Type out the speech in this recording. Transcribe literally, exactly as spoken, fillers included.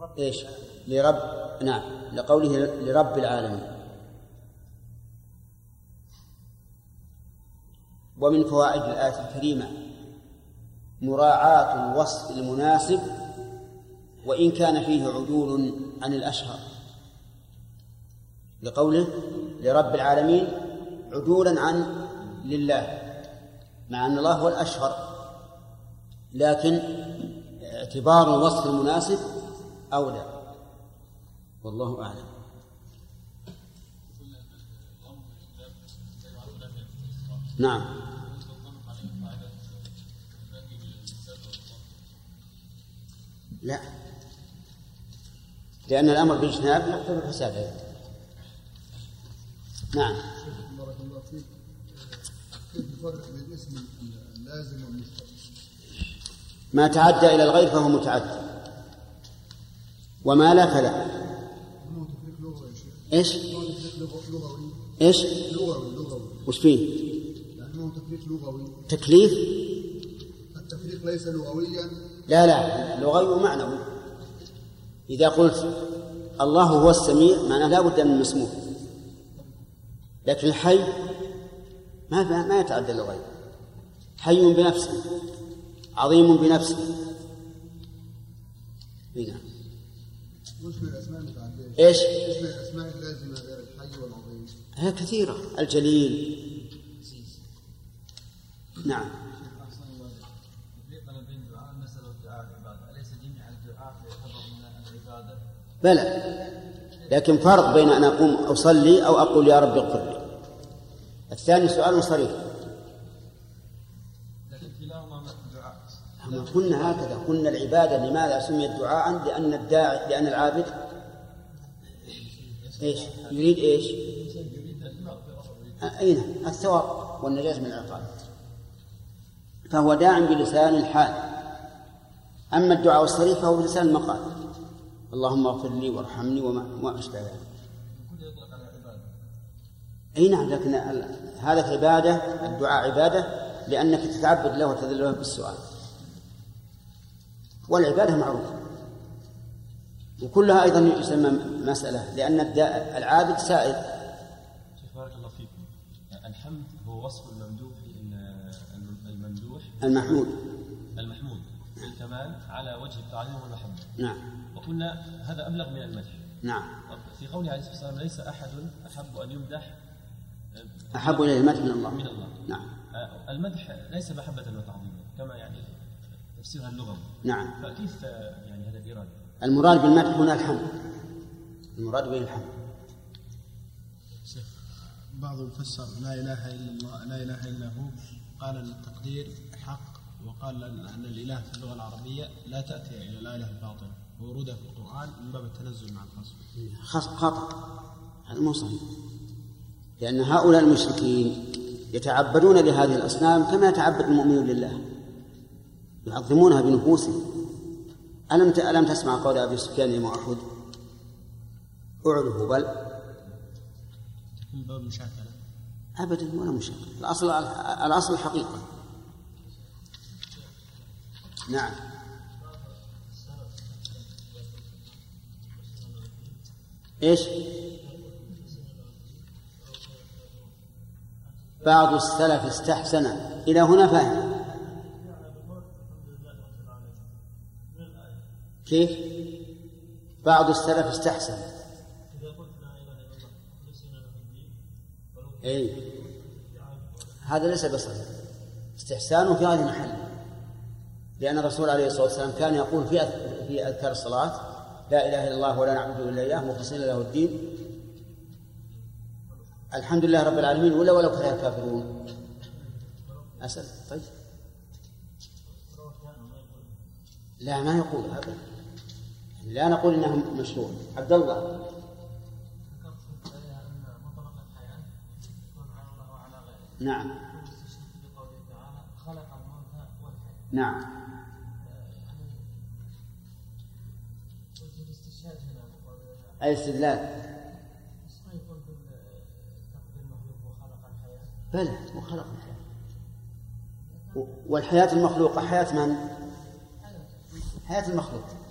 إيش لرب نعم لقوله لرب العالمين. ومن فوائد الآية الكريمة مراعاة الوصف المناسب وإن كان فيه عدول عن الأشهر، لقوله لرب العالمين عدولا عن لله، مع أن الله هو الأشهر، لكن اعتبار الوصف المناسب أولى، والله أعلم. نعم. لا، لأن الأمر بالاجتناب يقتضي الفساد. نعم. بارك الله فيك. كيف الفرق بين الاسم اللازم والمشترك؟ ما تعدى إلى الغير فهو متعدى، وما لا فلا. إيش؟ لغوي. إيش؟ لغوي لغوي. وش فيه؟ لأنه تفريق لغوي. تكليف؟ التفريق ليس لغويا. لا لا، لغوي ومعنوي. إذا قلت الله هو السميع معناه لا بد من المسموع، لكن الحي ما ما يتعدى اللغوي. حي بنفسه، عظيم بنفسه. هنا وش من الأسماء المتعددة؟ إيش؟ وش من الأسماء اللازمة غير الحي والعظيم؟ هي كثيرة. الجليل. نعم. بلى، لكن فرق بين أن أقوم أصلي أو أقول يا رب اغفر لي. الثاني سؤال صريح. ما قلنا هكذا، قلنا العبادة لماذا سميت دعاء؟ لأن الداعي لأن العابد إيش يريد إيش أين الثواب والنجاة من العقاب، فهو داع بلسان الحال. أما الدعاء الصريح فهو بلسان المقال، اللهم اغفر لي وارحمني وما أشبه ذلك. أي نعم، لكن هذا عبادة، الدعاء عبادة لأنك تتعبد له وتذل له بالسؤال، والعبادة معروفة، وكلها أيضا يسمى مسألة، لأن العابد سائل. بارك الله فيكم. الحمد هو وصف الممدوح الممدوح المحمود المحمود بالكمال على وجه التعظيم والمحبة. نعم. وقلنا هذا أبلغ من المدح. نعم. في قوله عليه الصلاة والسلام ليس أحد أحب أن يمدح أحب إليه المدح من الله. من الله. نعم. المدح ليس محبة وتعظيما كما يعني تفسيرها اللغوي. نعم. فكيف يعني هذا الإرادة؟ المراد بالمدح هنا الحمد، المراد به الحمد. بعضهم فسر لا إله إلا الله لا إله إلا هو، قال التقدير حق، وقال أن الإله في اللغة العربية لا تأتي إلى لا إله الباطل، وورودها في القرآن من باب التنزل مع الخصم. خطأ، هذا مو صحيح، لأن هؤلاء المشركين يتعبدون لهذه الأصنام كما يتعبد المؤمنون لله، يعظمونها بنفوسهم. ألم ألم تسمع قول أبي سفيان لمعاهد أعله بل تكون باب مشاكلة؟ أبدا ولا مشاكلة، الأصل الأصل الحقيقة. نعم. إيش؟ بعض السلف استحسن، إلى هنا فهم. كيف؟ بعض السلف استحسن. أي هذا ليس بصحيح، استحسان في هذا المحل، لأن الرسول عليه الصلاة والسلام كان يقول في في أذكار الصلاة لا إله إلا الله ولا نعبد إلا إياه مخلصين له الدين الحمد لله رب العالمين ولا ولو كره الكافرون. أسأل طيب لا ما يقول هذا، لا نقول إنه مشروع. عبد الله. نعم. نعم. أي استدلال؟ بلى وخلق الحياة، والحياة المخلوقة حياة من؟ حياة المخلوق.